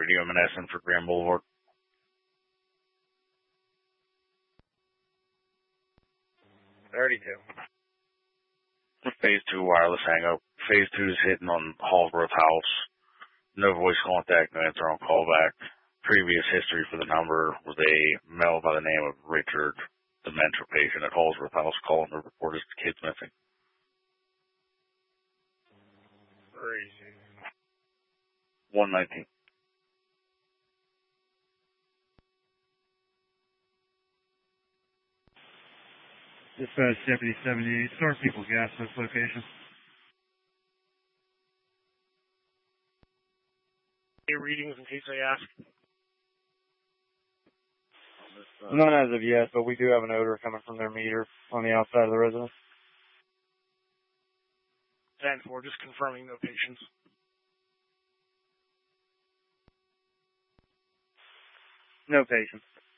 UMNS for Grand Boulevard. Phase 2 wireless hang-up. Phase 2 is hitting on Hallsworth House. No voice contact, no answer on callback. Previous history for the number was a male by the name of Richard, dementia patient at Hallsworth House, calling to report his kids missing. Crazy. 119. Dispatch Deputy 78, Star People Gas this location. Any readings in case I ask? None as of yet, but we do have an odor coming from their meter on the outside of the residence. 10-4, just confirming no patients. No patients.